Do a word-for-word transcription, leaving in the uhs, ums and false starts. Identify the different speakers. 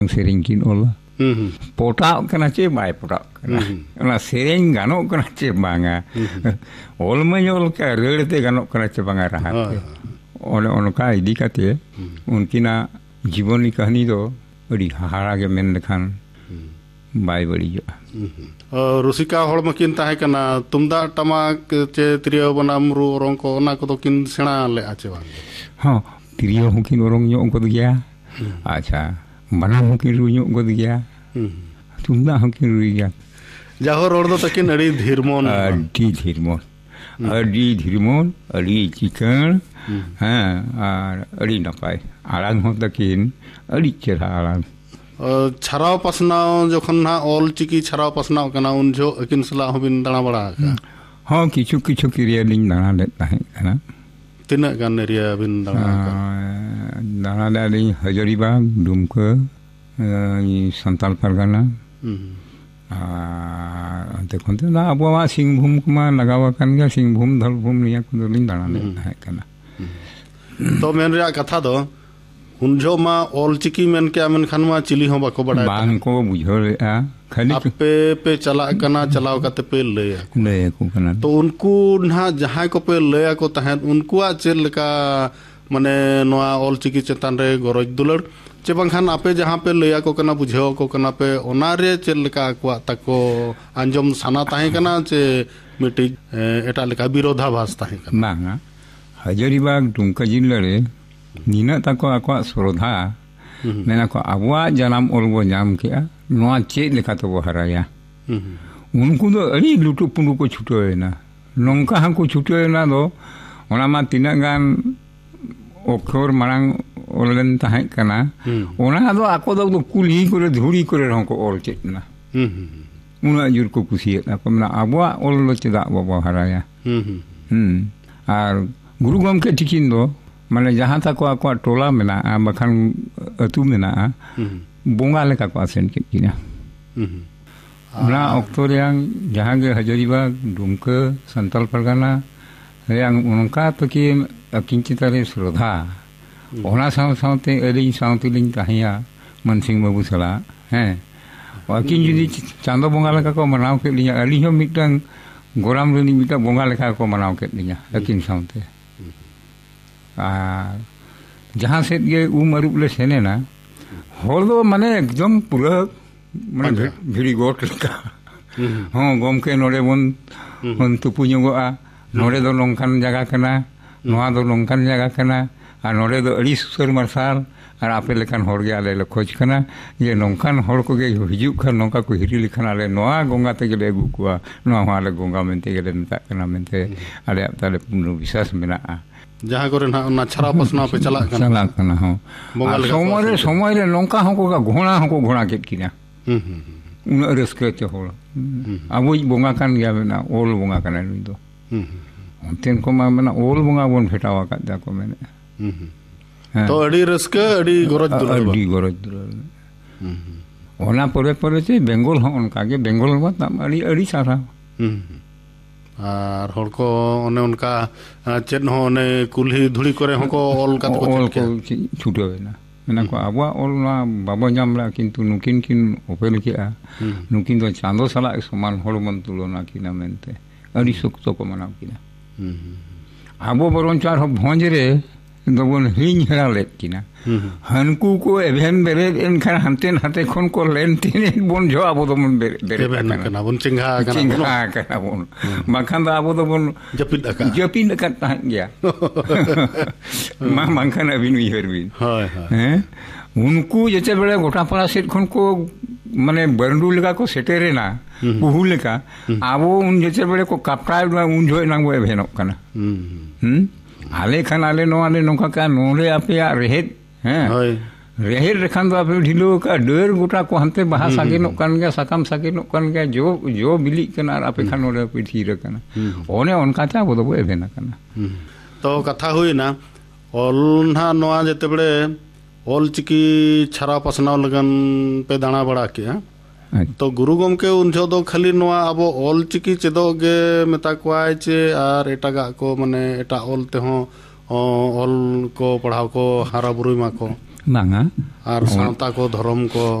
Speaker 1: ᱥᱮᱨᱮᱧ ᱠᱤᱱ ᱚᱞᱟ ᱯᱚᱴᱟᱣ ᱠᱟᱱᱟ ᱪᱮ ᱵᱟᱭ ᱯᱚᱴᱟᱣ ᱠᱟᱱᱟ ᱚᱱᱟ ᱥᱮᱨᱮᱧ ᱜᱟᱱᱚᱜ ᱠᱟᱱᱟ ᱪᱮ ᱵᱟᱝᱟ ᱚᱞ ᱢᱟᱧ ᱚᱞ ᱠᱟᱜ ᱨᱟᱹᱲᱛᱮ ᱜᱟᱱᱚᱜ ᱠᱟᱱᱟ ᱪᱮ ᱵᱟᱝᱟ ᱨᱟᱦᱟᱛᱮ ᱚᱱᱮ ᱚᱱᱠᱟ ᱤᱫᱤ ᱠᱟᱛᱮ ᱩᱱᱠᱤᱱᱟᱜ ᱡᱤᱵᱚᱱᱤ ᱠᱟᱹᱦᱱᱤ ᱫᱚ ᱟᱹᱰᱤ ᱦᱟᱦᱟᱲᱟ ᱜᱮ ᱢᱮᱱ ᱞᱮᱠᱷᱟᱱ ᱵᱟᱭ ᱵᱟᱹᱲᱤᱡᱚᱜᱼᱟ
Speaker 2: ᱨᱩᱥᱤᱠᱟ ᱦᱚᱲ ᱢᱟᱠᱤᱱ ᱛᱟᱦᱮᱸ ᱠᱟᱱᱟ ᱛᱩᱢᱫᱟᱜ ᱴᱟᱢᱟᱠ ᱪᱮ ᱛᱤᱨᱭᱳ ᱵᱟᱱᱟᱢ ᱨᱩ ᱚᱨᱚᱝ ᱠᱚ ᱚᱱᱟ ᱠᱚᱫᱚ ᱠᱤᱱ ᱥᱮᱬᱟ ᱞᱮᱜᱼᱟ ᱪᱮ ᱵᱟᱝ
Speaker 1: ᱦᱚᱸ ᱛᱤᱨᱭᱳ ᱦᱚᱸᱠᱤᱱ ᱚᱨᱚᱝ ᱧᱚᱜ ᱜᱚᱫ ᱜᱮᱭᱟ ᱟᱪᱪᱷᱟ ᱵᱟᱱᱟᱢ ᱦᱚᱸᱠᱤᱱ ᱨᱩ ᱧᱚᱜ ᱜᱚᱫ ᱜᱮᱭᱟ ᱛᱩᱢᱫᱟᱜ ᱦᱚᱸᱠᱤᱱ ᱨᱩᱭ ᱜᱮᱭᱟ
Speaker 2: ᱡᱟᱦᱳ ᱨᱚᱲ ᱫᱚ ᱛᱟᱹᱠᱤᱱ ᱟᱹᱰᱤ ᱫᱷᱤᱨᱢᱚᱱ
Speaker 1: ᱟᱹᱰᱤ ᱫᱷᱤᱨᱢᱚᱱ ᱟᱹᱰᱤ ᱫᱷᱤᱨᱢᱚᱱ ᱟᱹᱰᱤ ᱪᱤᱠᱟᱹᱲ ᱦᱮᱸ ᱟᱨ ᱟᱹᱰᱤ ᱱᱟᱯᱟᱭ ᱟᱲᱟᱝ ᱦᱚᱸ ᱛᱟᱹᱠᱤᱱ ᱟᱹᱰᱤ ᱪᱮᱨᱦᱟ ᱟᱲᱟᱝ
Speaker 2: ᱪᱷᱟᱨᱟᱣ ᱯᱟᱥᱱᱟᱣ ᱡᱚᱠᱷᱚᱱ ᱦᱟᱸᱜ ᱚᱞ ᱪᱤᱠᱤ ᱪᱷᱟᱨᱟᱣ ᱯᱟᱥᱱᱟᱣ ᱠᱟᱱᱟ ᱩᱱ ᱡᱚᱦᱚᱜ ᱟᱹᱠᱤᱱ ᱥᱟᱞᱟᱜ ᱦᱚᱸᱵᱤᱱ ᱫᱟᱬᱟ ᱵᱟᱲᱟ ᱟᱠᱟᱜᱼᱟ
Speaker 1: ᱦᱚᱸ ᱠᱤᱪᱷᱩ ᱠᱤᱪᱷᱩ ᱮᱨᱤᱭᱟ ᱞᱤᱧ ᱫᱟᱬᱟ ᱞᱮᱫ ᱛᱟᱦᱮᱸ ᱠᱟᱱᱟ
Speaker 2: ᱛᱤᱱᱟᱹᱜ ᱜᱟᱱ ᱮᱨᱤᱭᱟ ᱵᱤᱱ ᱫᱟᱬᱟ ᱟᱠᱟᱜᱼᱟ
Speaker 1: ᱫᱟᱬᱟ ᱞᱮᱫ ᱟᱹᱞᱤᱧ ᱦᱟᱡᱟᱨᱤᱵᱟᱜᱽ ᱫᱩᱢᱠᱟᱹ ᱥᱟᱱᱛᱟᱞ ᱯᱟᱨᱜᱟᱱᱟ ᱟᱨ ᱚᱱᱛᱮ ᱠᱷᱚᱱ ᱫᱚ ᱟᱵᱚᱣᱟᱜ ᱥᱤᱝᱵᱷᱩᱢ ᱠᱚᱢᱟ ᱞᱟᱜᱟᱣ ᱟᱠᱟᱱ ᱜᱮᱭᱟ ᱥᱤᱝᱵᱷᱩᱢ ᱫᱷᱚᱞᱵᱷᱩᱢ ᱱᱤᱭᱟᱹ ᱠᱚᱫᱚᱞᱤᱧ ᱫᱟᱬᱟ ᱞᱮᱫ ᱛᱟᱦᱮᱸ ᱠᱟᱱᱟ
Speaker 2: ᱛᱚ ᱢᱮᱱ ᱨᱮᱭᱟᱜ ᱠᱟᱛᱷᱟ ᱫᱚ ᱩᱱ ᱡᱚᱦᱚᱜ ᱢᱟ ᱚᱞ ᱪᱤᱠᱤ ᱢᱮᱱ ᱠᱮᱜᱼᱟ ᱢᱮᱱᱠᱷᱟᱱ ᱢᱟ ᱪᱤᱞᱤ ᱦᱚᱸ ᱵᱟᱠᱚ ᱵᱟᱰᱟᱭ
Speaker 1: ᱵᱟᱝ ᱠᱚ ᱵᱩᱡᱷᱟᱹᱣ ᱞᱮᱫᱼᱟ ᱠᱷᱟᱹᱞᱤ
Speaker 2: ᱟᱯᱮ ᱯᱮ ᱪᱟᱞᱟᱜ ᱠᱟᱱᱟ ᱪᱟᱞᱟᱣ ᱠᱟᱛᱮ ᱯᱮ ᱞᱟᱹᱭᱟ
Speaker 1: ᱞᱟᱹᱭ ᱟᱠᱚ ᱠᱟᱱᱟ
Speaker 2: ᱛᱚ ᱩᱱᱠᱩ ᱱᱟᱦᱟᱜ ᱡᱟᱦᱟᱸᱭ ᱠᱚᱯᱮ ᱞᱟᱹᱭ ᱟᱠᱚ ᱛᱟᱦᱮᱸᱫ ᱩᱱᱠᱩᱣᱟᱜ ᱪᱮᱫ ᱞᱮᱠᱟ ᱢᱟᱱᱮ ᱱᱚᱣᱟ ᱚᱞ ᱪᱤᱠᱤ ᱪᱮᱛᱟᱱ ᱨᱮ ᱜᱚᱨᱚᱡᱽ ᱫᱩᱞᱟᱹᱲ ᱪᱮ ᱵᱟᱝᱠᱷᱟᱱ ᱟᱯᱮ ᱡᱟᱦᱟᱸ ᱯᱮ ᱞᱟᱹᱭ ᱟᱠᱚ ᱠᱟᱱᱟ ᱵᱩᱡᱷᱟᱹᱣ ᱟᱠᱚ ᱠᱟᱱᱟ ᱯᱮ ᱚᱱᱟᱨᱮ ᱪᱮᱫ ᱞᱮᱠᱟ ᱟᱠᱚᱣᱟᱜ ᱛᱟᱠᱚ ᱟᱸᱡᱚᱢ ᱥᱟᱱᱟ ᱛᱟᱦᱮᱸ ᱠᱟᱱᱟ ᱪᱮ ᱢᱤᱫᱴᱤᱡ ᱮᱴᱟᱜ ᱞᱮᱠᱟ ᱵᱤᱨᱳᱫᱷᱟᱵᱟᱥ ᱛᱟᱦᱮᱸ ᱠᱟᱱᱟ
Speaker 1: ᱵᱟᱝᱟ ᱦᱟᱡᱟᱨᱤᱵᱟᱜᱽ ᱫᱩᱢᱠᱟ ᱡᱤᱞᱟ ᱨᱮ ᱱᱤᱱᱟᱹᱜ ᱛᱟᱠᱚ ᱟᱠᱚᱣᱟᱜ ᱥᱨᱚᱫᱷᱟ ᱢᱮᱱᱟᱠᱚ ᱟᱵᱚᱣᱟᱜ ᱡᱟᱱᱟᱢ ᱚᱞ ᱵᱚ ᱧᱟᱢ ᱠᱮᱜᱼᱟ ᱱᱚᱣᱟ ᱪᱮᱫ ᱞᱮᱠᱟ ᱛᱮᱵᱚ ᱦᱟᱨᱟᱭᱟ ᱩᱱᱠᱩ ᱫᱚ ᱟᱹᱰᱤ ᱞᱩᱴᱩ ᱯᱩᱸᱰᱩ ᱠᱚ ᱪᱷᱩᱴᱟᱹᱣᱮᱱᱟ ᱱᱚᱝᱠᱟ ᱦᱚᱸᱠᱚ ᱪᱷᱩᱴᱟᱹᱣᱮᱱᱟ ᱫᱚ ᱚᱱᱟ ᱢᱟ ᱛᱤᱱᱟᱹᱜ ᱜᱟᱱ ᱚᱠᱷᱚᱨ ᱢᱟᱲᱟᱝ ᱚᱞ ᱞᱮᱱ ᱛᱟᱦᱮᱸ ᱠᱟᱱᱟ ᱚᱱᱟ ᱫᱚ ᱟᱠᱚ ᱫᱚ ᱠᱩᱞᱦᱤ ᱠᱚᱨᱮ ᱫᱷᱩᱲᱤ ᱠᱚᱨᱮ ᱨᱮᱦᱚᱸ ᱠᱚ ᱚᱞ ᱪᱮᱫ ᱮᱱᱟ ᱩᱱᱟᱹᱜ ᱡᱳᱨ ᱠᱚ ᱠᱩᱥᱤᱭᱟᱜᱼᱟ ᱠᱚ ᱢᱮᱱᱟ ᱟᱵᱚᱣᱟᱜ ᱚᱞ ᱫᱚ ᱪᱮᱫᱟᱜ ᱵᱟᱵᱚ ᱦᱟᱨᱟᱭᱟ ᱟᱨ ᱜᱩᱨᱩ ᱜᱚᱢᱠᱮ ᱛᱤᱠᱤᱱ ᱫᱚ ᱢᱟᱱᱮ ᱡᱟᱦᱟᱸ ᱛᱟᱠᱚ ᱟᱠᱚᱣᱟᱜ ᱴᱚᱞᱟ ᱢᱮᱱᱟᱜᱼᱟ ᱵᱟᱠᱷᱟᱱ ᱟᱹᱛᱩ ᱢᱮᱱᱟᱜᱼᱟ ᱵᱚᱸᱜᱟ ᱞᱮᱠᱟ ᱠᱚ ᱟᱥᱮᱱ ᱠᱮᱫ ᱠᱤᱱᱟ ᱚᱱᱟ ᱚᱠᱛᱚ ᱨᱮᱭᱟᱝ ᱡᱟᱦᱟᱸ ᱜᱮ ᱦᱟᱡᱟᱨᱤᱵᱟᱜᱽ ᱫᱩᱢᱠᱟᱹ ᱥᱟᱱᱛᱟᱞ ᱯᱟᱨᱜᱟᱱᱟ ᱨᱮᱭᱟᱝ ᱚᱱᱠᱟ ᱛᱟᱹᱠᱤᱱ ᱟᱹᱠᱤᱱ ᱪᱮᱛᱟᱱ ᱨᱮ ᱥᱨᱚᱫᱷᱟ ᱚᱱᱟ ᱥᱟᱶ ᱥᱟᱶᱛᱮ ᱟᱹᱞᱤᱧ ᱥᱟᱶᱛᱮᱞᱤᱧ ᱛᱟᱦᱮᱸᱭᱟ ᱢᱟᱱᱥᱤᱝ ᱵᱟᱹᱵᱩ ᱥᱟᱞᱟᱜ ᱦᱮᱸ ᱟᱹᱠᱤᱱ ᱡᱩᱫᱤ ᱪᱟᱸᱫᱳ ᱵᱚᱸᱜᱟ ᱞᱮᱠᱟ ᱠᱚ ᱢᱟᱱᱟᱣ ᱠᱮᱫ ᱞᱤᱧᱟ ᱟᱹᱞᱤᱧ ᱦᱚᱸ ᱢᱤᱫᱴᱟᱝ ᱜᱚᱨᱟᱢ ᱨᱤᱱᱤᱡ ᱢᱤᱫᱴᱟᱝ ᱵᱚᱸᱜᱟ ᱞᱮᱠᱟ ᱠᱚ ᱢᱟᱱᱟᱣ ᱠᱮᱫ ᱞᱤᱧᱟ ᱟᱹᱠᱤᱱ ᱥᱟᱶᱛᱮ ᱟᱨ ᱡᱟᱦᱟᱸ ᱥᱮᱫ ᱜᱮ ᱩᱢ ᱟᱹᱨᱩᱵ ᱞᱮ ᱥᱮᱱ ᱮᱱᱟ ᱦᱚᱲ ᱫᱚ ᱢᱟᱱᱮ ᱮᱠᱫᱚᱢ ᱯᱩᱨᱟᱹ ᱢᱟᱱᱮ ᱵᱷᱤᱲᱤ ᱜᱚᱴ ᱞᱮᱠᱟ ᱦᱚᱸ ᱜᱚᱢᱠᱮ ᱱᱚᱰᱮ ᱵᱚᱱ ᱛᱩᱯᱩ ᱧᱚᱜᱚᱜᱼᱟ ᱱᱚᱰᱮ ᱫᱚ ᱱᱚᱝᱠᱟᱱ ᱡᱟᱭᱜᱟ ᱠᱟᱱᱟ ᱱᱚᱣᱟ ᱫᱚ ᱱᱚᱝᱠᱟᱱ ᱡᱟᱭᱜᱟ ᱠᱟᱱᱟ ᱟᱨ ᱱᱚᱰᱮ ᱫᱚ ᱟᱹᱰᱤ ᱥᱩᱥᱟᱹᱨ ᱢᱟᱨᱥᱟᱞ ᱟᱨ ᱟᱯᱮ ᱞᱮᱠᱟᱱ ᱦᱚᱲᱜᱮ ᱟᱞᱮ ᱞᱮ ᱠᱷᱚᱡᱽ ᱠᱟᱱᱟ ᱡᱮ ᱱᱚᱝᱠᱟᱱ ᱦᱚᱲ ᱠᱚᱜᱮ ᱦᱤᱡᱩᱜ ᱠᱷᱟᱱ ᱱᱚᱝᱠᱟ ᱠᱚ ᱦᱤᱨᱤ ᱞᱮᱠᱷᱟᱱ ᱟᱞᱮ ᱱᱚᱣᱟ ᱜᱚᱸᱜᱟ ᱛᱮᱜᱮᱞᱮ ᱟᱹᱜᱩ ᱠᱚᱣᱟ ᱱᱚᱣᱟ ᱦᱚᱸ ᱟᱞᱮ ᱜᱚᱸᱜᱟ ᱢᱮᱱᱛᱮ ᱜᱮᱞᱮ ᱢᱮᱛᱟᱜ ᱠᱟᱱᱟ ᱢᱮᱱᱛᱮ ᱟᱞᱮᱭᱟᱜ ᱛᱟᱦᱞᱮ ᱯᱩᱨᱱᱚ ᱵᱤᱥᱥᱟᱥ ᱢᱮᱱᱟᱜᱼᱟ
Speaker 2: ᱡᱟᱦᱟᱸ ᱠᱚᱨᱮ ᱱᱟᱜ ᱚᱱᱟ ᱪᱷᱟᱨᱟᱣ ᱯᱟᱥᱱᱟᱣ ᱯᱮ ᱪᱟᱞᱟᱜ ᱠᱟᱱᱟ
Speaker 1: ᱪᱟᱞᱟᱜ ᱠᱟᱱᱟ ᱦᱚᱸ ᱥᱚᱢᱚᱭ ᱨᱮ ᱥᱚᱢᱚᱭ ᱨᱮ ᱱᱚᱝᱠᱟ ᱦᱚᱸᱠᱚ ᱜᱷᱚᱲᱟ ᱦᱚᱸᱠᱚ ᱜᱷᱚᱲᱟ ᱠᱮᱫ ᱠᱤᱱᱟ ᱩᱱᱟᱹᱜ ᱨᱟᱹᱥᱠᱟᱹ ᱪᱚ ᱦᱚᱲ ᱟᱵᱚᱭᱤᱡ ᱵᱚᱸᱜᱟ ᱠᱟᱱ ᱜᱮᱭᱟ ᱢᱮᱱᱟ ᱚᱞ ᱵᱚᱸᱜᱟ ᱠᱟᱱᱟᱭ ᱱᱩᱭ ᱫᱚ ᱚᱱᱛᱮᱱ ᱠᱚᱢᱟ ᱢᱮᱱᱟ ᱚᱞ ᱵᱚᱸᱜᱟ ᱵᱚᱱ ᱯᱷᱮᱴᱟᱣ ᱟᱠᱟᱫ ᱡᱟ ᱠᱚ ᱢᱮᱱᱮᱫᱼᱟ
Speaker 2: ᱛᱚ ᱟᱹᱰᱤ ᱨᱟᱹᱥᱠᱟᱹ ᱟᱹᱰᱤ ᱜᱚᱨᱚᱡᱽ ᱫᱩᱞᱟᱹᱲ
Speaker 1: ᱟᱹᱰᱤ ᱜᱚᱨᱚᱡᱽ ᱫᱩᱞᱟᱹᱲ ᱚᱱᱟ ᱯᱚᱨᱮ ᱯᱚᱨᱮ ᱪᱮ ᱵᱮᱝᱜᱚᱞ ᱦᱚᱸ ᱚᱱᱠᱟᱜᱮ ᱵᱮᱝᱜᱚᱞ ᱢᱟ ᱟᱹᱰᱤ ᱟᱹᱰᱤ ᱥᱟᱨᱦᱟᱣ
Speaker 2: ᱟᱨ ᱦᱚᱲ ᱠᱚ ᱚᱱᱮ ᱚᱱᱠᱟ ᱪᱮᱫ ᱦᱚᱸ ᱚᱱᱮ ᱠᱩᱞᱦᱤ ధᱩᱲᱤ ᱠᱚᱨᱮ ᱦᱚᱸᱠᱚ ᱚᱞ ᱠᱟᱛᱮ ᱠᱚ
Speaker 1: ᱚᱞ ᱠᱚ ᱪᱷᱩᱴᱟᱹᱣᱮᱱᱟ ᱢᱮᱱᱟ ᱠᱚ ᱟᱵᱚᱣᱟᱜ ᱚᱞ ᱱᱚᱣᱟ ᱵᱟᱵᱚ ᱧᱟᱢ ᱞᱮᱜᱼᱟ ᱠᱤᱱᱛᱩ ᱱᱩᱠᱤᱱ ᱠᱤᱱ ᱚᱯᱮᱞ ᱠᱮᱜᱼᱟ ᱱᱩᱠᱤᱱ ᱫᱚ ᱪᱟᱸᱫᱳ ᱥᱟᱞᱟᱜ ᱥᱚᱢᱟᱱ ᱦᱚᱲ ᱵᱚᱱ ᱛᱩᱞᱚᱱᱟ ᱠᱤᱱᱟ ᱢᱮᱱᱛᱮ ᱟᱹᱰᱤ ᱥᱚᱠᱛᱚ ᱠᱚ ᱢᱟᱱᱟᱣ ᱠᱤᱱᱟ ᱟᱵᱚ ᱵᱚᱨᱚᱝ ᱟᱨᱦᱚᱸ ᱵᱷᱚᱸᱡᱽ ᱨᱮ ᱫᱚᱵᱚᱱ ᱦᱤᱲᱤᱧ ᱦᱮᱲᱟ ᱞᱮᱫ ᱠᱤᱱᱟ ᱦᱟᱹᱱᱠᱩ ᱠᱚ ᱮᱵᱷᱮᱱ ᱵᱮᱨᱮᱫ ᱮᱱᱠᱷᱟᱱ ᱦᱟᱱᱛᱮ ᱱᱟᱛᱮ ᱠᱷᱚᱱ ᱠᱚ ᱞᱮᱱ ᱛᱤᱱᱮᱫ ᱵᱚᱱ ᱡᱚ ᱟᱵᱚ ᱫᱚᱵᱚᱱ ᱵᱮᱨᱮᱫ ᱟᱠᱟᱱᱟ
Speaker 2: ᱵᱚᱱ ᱪᱮᱸᱜᱷᱟ
Speaker 1: ᱟᱠᱟᱱᱟ ᱵᱚᱱ ᱵᱟᱝᱠᱷᱟᱱ ᱫᱚ ᱟᱵᱚ ᱫᱚᱵᱚᱱ
Speaker 2: ᱡᱟᱹᱯᱤᱫ ᱟᱠᱟᱫ
Speaker 1: ᱡᱟᱹᱯᱤᱫ ᱟᱠᱟᱫ ᱛᱟᱦᱮᱸᱫ ᱜᱮᱭᱟ ᱢᱟ ᱵᱟᱝᱠᱷᱟᱱ ᱟᱹᱵᱤᱱ ᱩᱭᱦᱟᱹᱨ ᱵᱤᱱ ᱦᱮᱸ ᱩᱱᱠᱩ ᱡᱮᱛᱮ ᱵᱮᱲᱮ ᱜᱚᱴᱟ ᱯᱟᱲᱟ ᱥᱮᱫ ᱠᱷᱚᱱ ᱠᱚ ᱢᱟᱱᱮ ᱵᱟᱹᱨᱰᱩ ᱞᱮᱠᱟ ᱠᱚ ᱥᱮᱴᱮᱨᱮᱱᱟ ᱯᱩᱦᱩ ᱞᱮᱠᱟ ᱟᱵᱚ ᱩᱱ ᱡᱮᱛᱮ ᱵᱮᱲᱮ ᱠᱚ ᱠᱟᱯᱴᱟᱣ ᱩᱱ ᱡᱚᱦᱚᱜ ᱱᱟᱝ ᱵᱚ ᱮᱵᱷᱮᱱᱚᱜ ᱠᱟᱱᱟ ᱟᱞᱮ ᱠᱷᱟᱱ ᱟᱞᱮ ᱱᱚᱣᱟ ᱞᱮ ᱱᱚᱝᱠᱟ ᱠᱟᱜᱼᱟ ᱱᱚᱰᱮ ᱟᱯᱮᱭᱟᱜ ᱨᱮᱦᱮᱫ ᱦᱮᱸ ᱨᱮᱦᱮᱫ ᱞᱮᱠᱷᱟᱱ ᱫᱚ ᱟᱯᱮ ᱰᱷᱤᱞᱟᱹᱣ ᱠᱟᱜᱼᱟ ᱰᱟᱹᱨ ᱜᱚᱴᱟ ᱠᱚ ᱦᱟᱱᱛᱮ ᱵᱟᱦᱟ ᱥᱟᱜᱮᱱᱚᱜ ᱠᱟᱱ ᱜᱮᱭᱟ ᱥᱟᱠᱟᱢ ᱥᱟᱜᱮᱱᱚᱜ ᱠᱟᱱ ᱜᱮᱭᱟ ᱡᱚ ᱡᱚ ᱵᱤᱞᱤᱜ ᱠᱟᱱᱟ ᱟᱨ ᱟᱯᱮ ᱠᱷᱟᱱ ᱱᱚᱰᱮ ᱯᱮ ᱛᱷᱤᱨ ᱟᱠᱟᱱᱟ ᱚᱱᱮ ᱚᱱᱠᱟᱛᱮ ᱟᱵᱚ ᱫᱚᱵᱚ ᱮᱵᱷᱮᱱ ᱟᱠᱟᱱᱟ
Speaker 2: ᱛᱚ ᱠᱟᱛᱷᱟ ᱦᱩᱭᱱᱟ ᱚᱞ ᱱᱟᱦᱟᱜ ᱱᱚᱣᱟ ᱡᱮᱛᱮ ᱵᱮᱲᱮ ᱚᱞ ᱪᱤᱠᱤ ᱪᱷᱟᱨᱟᱣ ᱯᱟᱥᱱᱟᱣ ᱞᱟᱹᱜᱤᱫ ᱯᱮ ᱫᱟᱬᱟ ᱵᱟᱲᱟ ᱠᱮᱜᱼᱟ ᱛᱚ ᱜᱩᱨᱩ ᱜᱚᱢᱠᱮ ᱩᱱ ᱡᱚᱦᱚᱜ ᱫᱚ ᱠᱷᱟᱹᱞᱤ ᱱᱚᱣᱟ ᱟᱵᱚ ᱚᱞ ᱪᱤᱠᱤ ᱪᱮᱫᱚᱜ ᱜᱮ ᱢᱮᱛᱟ ᱠᱚᱣᱟᱭ ᱪᱮ ᱟᱨ ᱮᱴᱟᱜᱟᱜ ᱠᱚ ᱢᱟᱱᱮ ᱮᱴᱟᱜ ᱚᱞ ᱛᱮᱦᱚᱸ ᱚᱞ ᱠᱚ ᱯᱟᱲᱦᱟᱣ ᱠᱚ ᱦᱟᱨᱟ ᱵᱩᱨᱩᱭ ᱢᱟᱠᱚ
Speaker 1: banga
Speaker 2: ᱟᱨ ᱥᱟᱶᱛᱟ ᱠᱚ ᱫᱷᱚᱨᱚᱢ ᱠᱚ